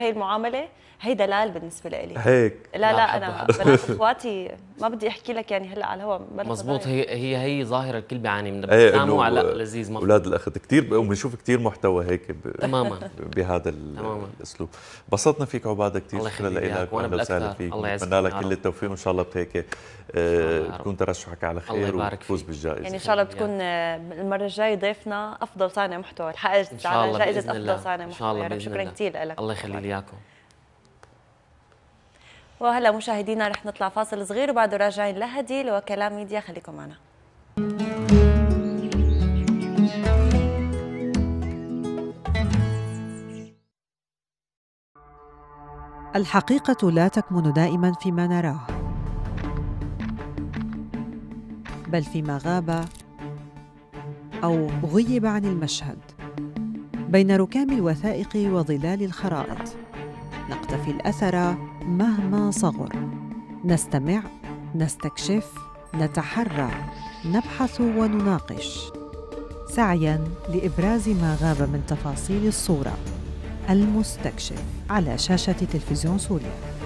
هي المعامله هي دلال بالنسبه لي. هيك لا انا بنات اخواتي ما بدي احكي لك يعني هلا على الهواء. مزبوط. هي ظاهره الكل بيعاني منها. ايه بتناموا انه على لذيذ مفهوم. اولاد الاخت كثير، وبنشوف كثير محتوى هيك تماما بهذا الاسلوب. انبسطنا فيك عباده كثير، شكرا لك واهلا وسهلا فيك. بتمنى لك كل التوفيق وان شاء الله بهيك تكون ترشحك على خير وتفوز بالجائزه. يعني ان شاء الله بتكون المره الجايه ضيفنا افضل صانع محتوى، حققت على جائزه افضل صانع محتوى. يا رب شكرا كثير لك. الله يخلي لي اياكم. وهلا مشاهدينا رح نطلع فاصل صغير وبعده راجعين لهدي وكلام ميديا، خليكم معنا. الحقيقة لا تكمن دائما فيما نراه، بل فيما غاب أو غيب عن المشهد. بين ركام الوثائق وظلال الخرائط نقتفي الأثر مهما صغر، نستمع، نستكشف، نتحرى، نبحث ونناقش، سعياً لإبراز ما غاب من تفاصيل الصورة. المستكشف على شاشة تلفزيون سوريا.